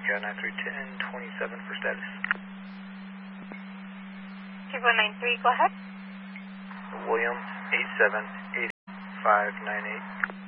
Echo 9310, 27 for status. 2193, go ahead. Williams, 878598.